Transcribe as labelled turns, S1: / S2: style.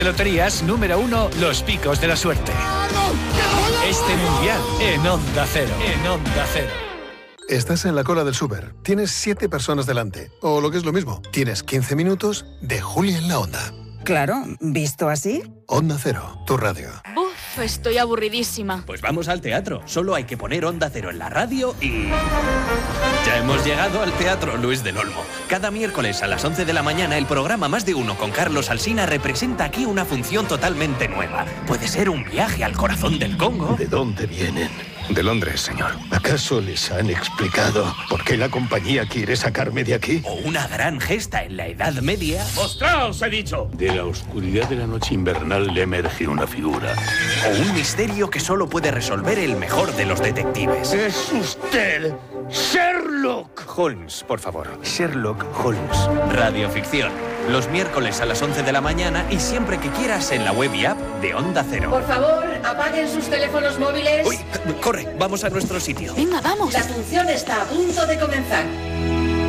S1: Loterías número 1, Los Picos de la Suerte. Este mundial en Onda Cero. En Onda Cero.
S2: Estás en la cola del súper. Tienes 7 personas delante. O lo que es lo mismo, tienes 15 minutos de Julia en la Onda.
S3: Claro, ¿visto así?
S2: Onda Cero, tu radio.
S4: Buf, estoy aburridísima.
S5: Pues vamos al teatro. Solo hay que poner Onda Cero en la radio y... Ya hemos llegado al Teatro Luis del Olmo. Cada miércoles a las 11 de la mañana el programa Más de Uno con Carlos Alsina representa aquí una función totalmente nueva. Puede ser un viaje al corazón del Congo.
S6: ¿De dónde vienen?
S7: De Londres, señor.
S6: ¿Acaso les han explicado por qué la compañía quiere sacarme de aquí?
S5: O una gran gesta en la Edad Media.
S8: ¡Mostraos, he dicho!
S9: De la oscuridad de la noche invernal le emerge una figura.
S5: O un misterio que solo puede resolver el mejor de los detectives.
S8: ¡Es usted Sherlock
S7: Holmes, por favor. Sherlock Holmes.
S5: Radioficción. Los miércoles a las 11 de la mañana y siempre que quieras en la web y app de Onda Cero.
S10: Por favor, apaguen sus teléfonos móviles.
S5: Uy, corre, vamos a nuestro sitio.
S4: Venga, vamos.
S10: La función está a punto de comenzar.